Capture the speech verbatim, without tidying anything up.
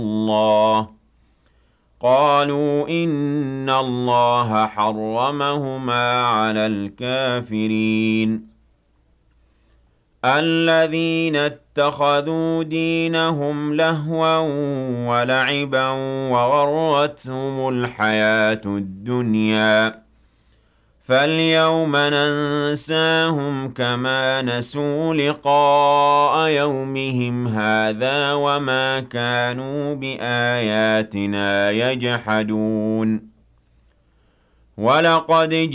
اللَّهِ قَالُوا إِنَّ اللَّهَ حَرَّمَهُمَا عَلَى الْكَافِرِينَ الَّذِينَ اتَّخَذُوا دِينَهُمْ لَهْوًا وَلَعِبًا وَغَرَّتْهُمُ الْحَيَاةُ الدُّنْيَا فَالْيَوْمَ نَنسَاهُمْ كَمَا نَسُوا لِقَاءَ يَوْمِهِمْ هَٰذَا وَمَا كَانُوا بِآيَاتِنَا يَجْحَدُونَ وَلَقَدْ